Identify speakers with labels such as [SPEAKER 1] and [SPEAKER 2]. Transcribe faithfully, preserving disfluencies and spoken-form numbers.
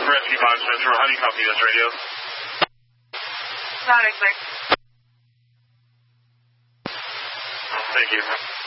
[SPEAKER 1] Rescue five Central, how do you copy this radio?
[SPEAKER 2] Sound expect.
[SPEAKER 1] Thank you.